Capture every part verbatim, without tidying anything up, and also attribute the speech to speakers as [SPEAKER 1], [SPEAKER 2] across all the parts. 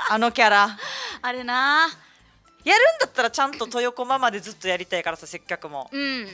[SPEAKER 1] あのキャラ
[SPEAKER 2] あれな。
[SPEAKER 1] やるんだったらちゃんと豊駒までずっとやりたいからさ、接客も。
[SPEAKER 2] うん。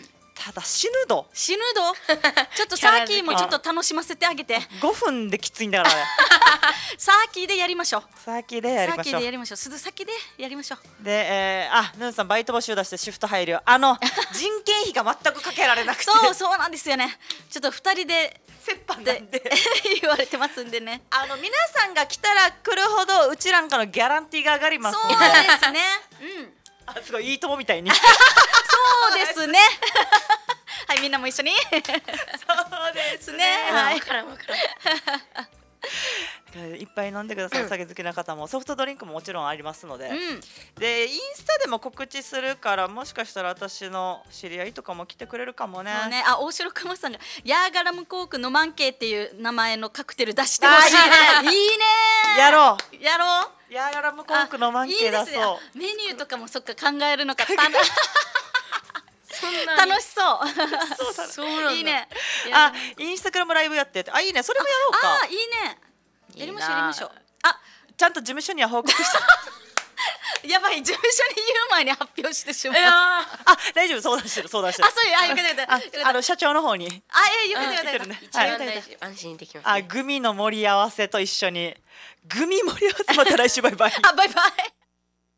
[SPEAKER 1] ただ死ぬど
[SPEAKER 2] 死ぬどちょっとサーキーもちょっと楽しませてあげて。
[SPEAKER 1] ごふんできついんだからね
[SPEAKER 2] サーキーでやりましょう。
[SPEAKER 1] サーキーでやり
[SPEAKER 2] サー
[SPEAKER 1] ましょう。
[SPEAKER 2] キーでやりましょう。鈴先でやりましょう。
[SPEAKER 1] で、えー、あ、ヌンさんバイト募集出してシフト入るよ。あの人件費が全くかけられなくて
[SPEAKER 2] そうそうなんですよね。ちょっと二人で
[SPEAKER 1] 折半なんで
[SPEAKER 2] 言われてますんでね。
[SPEAKER 1] あの皆さんが来たら来るほどうちなんかのギャランティーが上がります
[SPEAKER 2] そう
[SPEAKER 1] ので
[SPEAKER 2] ですね。うん。
[SPEAKER 1] あ、すごいいいともみたいに
[SPEAKER 2] そうですね。はい、みんなも一緒に。
[SPEAKER 1] そうです
[SPEAKER 2] ね。はい。
[SPEAKER 3] わからんわからん。
[SPEAKER 1] いっぱい飲んでください。お酒好きな方もソフトドリンクももちろんありますので、
[SPEAKER 2] うん。
[SPEAKER 1] でインスタでも告知するから、もしかしたら私の知り合いとかも来てくれるかもね。
[SPEAKER 2] そうね。あ、大城かまさんがヤーガラムコークのマンケーっていう名前のカクテル出してほしい。
[SPEAKER 1] あ
[SPEAKER 2] いいね。
[SPEAKER 1] やろ
[SPEAKER 2] う。やろう。
[SPEAKER 1] う。ヤーガラムコークのマンケーだ
[SPEAKER 2] いいですね。
[SPEAKER 1] そう。
[SPEAKER 2] メニューとかもそっか考えるのか。
[SPEAKER 3] そんな
[SPEAKER 2] 楽しそう。
[SPEAKER 1] そうだね
[SPEAKER 3] そうなんだ。
[SPEAKER 2] いいね。
[SPEAKER 1] あ、インスタグラムライブやってて、あ、いいね、それもやろうか。
[SPEAKER 2] あ、いいね。やりましょう
[SPEAKER 3] いいな
[SPEAKER 2] やりましょう。あ、
[SPEAKER 1] ちゃんと事務所には報告した。
[SPEAKER 2] やばい、事務所に言う前に発表してしまう。
[SPEAKER 3] いやー
[SPEAKER 1] あ、大丈夫、相談してる、相談してる。
[SPEAKER 2] あ、そういう、あ、よかったよかった。
[SPEAKER 1] あ
[SPEAKER 2] よかった
[SPEAKER 1] あの社長の方に。
[SPEAKER 2] あ、え、よかったよかったよかった。
[SPEAKER 1] ね
[SPEAKER 3] 一番
[SPEAKER 2] よかったよかっ
[SPEAKER 3] 大事、安心できます
[SPEAKER 1] あ、
[SPEAKER 3] ね。
[SPEAKER 1] グミの盛り合わせと一緒に。グミ盛り合わせまた来週バイバイ。
[SPEAKER 2] たあ、バイバイ。